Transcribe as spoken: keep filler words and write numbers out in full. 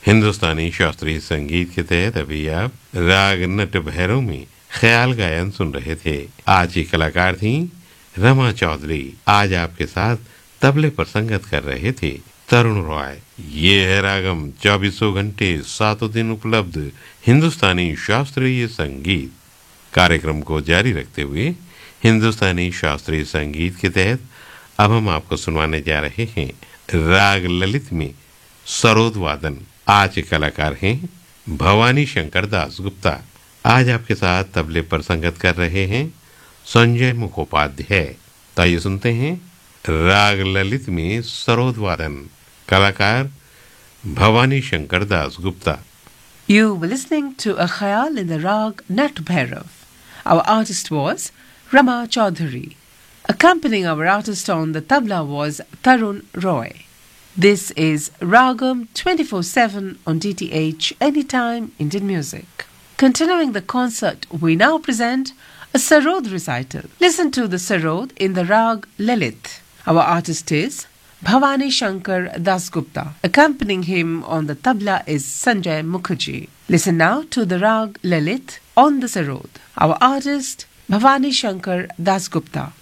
हिंदुस्तानी शास्त्रीय संगीत के तहत अभी आप राग नट भैरव में ख्याल गायन सुन रहे थे। आज की कलाकार थी रमा चौधरी। आज आपके साथ तबले पर संगत कर रहे थे तरुण रॉय। ये है रागम, चौबीसों घंटे सातों दिन उपलब्ध हिंदुस्तानी शास्त्रीय संगीत। कार्यक्रम को जारी रखते हुए हिंदुस्तानी शास्त्रीय संगीत के तहत अब हम आपको सुनवाने जा रहे हैं राग ललित में सरोद वादन। आज के कलाकार हैं भवानी शंकर दास गुप्ता। आज आपके साथ तबले पर संगत कर रहे हैं संजय मुखोपाध्याय। तो आइए सुनते हैं राग ललित में सरोद वादन। कलाकार Bhavani Shankar Das Gupta. You were listening to a khayal in the rag Nat Bhairav. Our artist was Rama Chaudhary. Accompanying our artist on the tabla was Tarun Roy. This is Ragam twenty-four seven on D T H Anytime Indian Music. Continuing the concert, we now present a Sarod recital. Listen to the Sarod in the Rag Lalit. Our artist is Bhavani Shankar Dasgupta. Accompanying him on the tabla is Sanjay Mukherjee. Listen now to the Rag Lalit on the Sarod. Our artist Bhavani Shankar Dasgupta.